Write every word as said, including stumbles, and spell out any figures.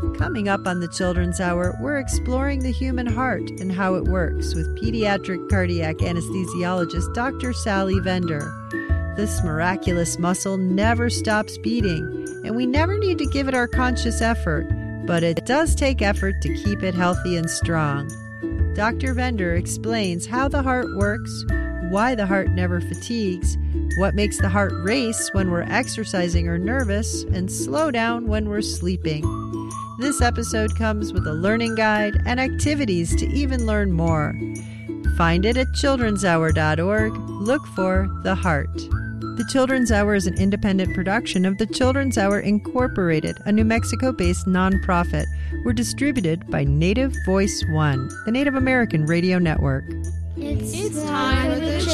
Coming up on the Children's Hour, we're exploring the human heart and how it works with pediatric cardiac anesthesiologist Doctor Sally Vender. This miraculous muscle never stops beating, and we never need to give it our conscious effort, but it does take effort to keep it healthy and strong. Doctor Vender explains how the heart works, why the heart never fatigues, what makes the heart race when we're exercising or nervous, and slow down when we're sleeping. This episode comes with a learning guide and activities to even learn more. Find it at children's hour dot org. Look for The Heart. The Children's Hour is an independent production of the Children's Hour Incorporated, a New Mexico-based nonprofit. We're distributed by Native Voice One, the Native American radio network. It's, it's time for the